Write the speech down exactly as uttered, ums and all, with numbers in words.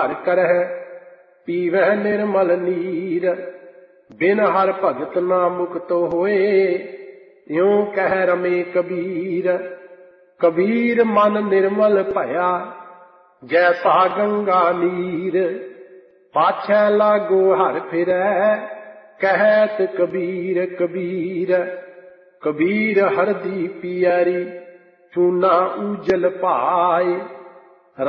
हर करह पीवह निर्मल नीर। बिन हर भगत ना मुक्त होए यों कह रमे कबीर। कबीर मन निर्मल भया जैसा गंगा नीर। पाछै लागो हर फिरै कहत कबीर कबीर। कबीर हरदी पियरी चूना ऊजल पाए